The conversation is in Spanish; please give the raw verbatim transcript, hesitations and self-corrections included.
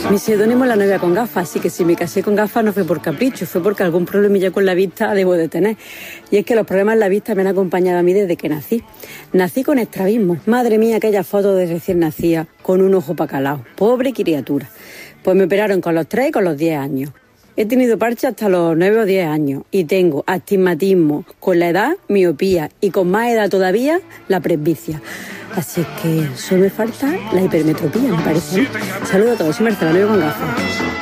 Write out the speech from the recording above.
Mi seudónimo es La novia con gafas, así que si me casé con gafas no fue por capricho, fue porque algún problemilla con la vista debo de tener. Y es que los problemas en la vista me han acompañado a mí desde que nací. Nací con estrabismo. Madre mía, aquella foto de recién nacida, con un ojo pacalao. Pobre criatura. Pues me operaron con los tres y con los diez años. He tenido parche hasta los nueve o diez años y tengo astigmatismo, con la edad, miopía y con más edad todavía, la presbicia. Así es que solo me falta la hipermetropía, me parece, ¿no? Saludos a todos, soy Marcela, La novia con gafas.